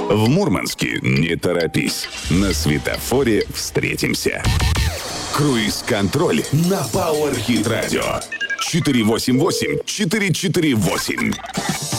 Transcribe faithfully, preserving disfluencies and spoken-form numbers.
В Мурманске не торопись. На светофоре встретимся. Круиз-контроль на Power Hit Radio. четыре восемь восемь четыре четыре восемь.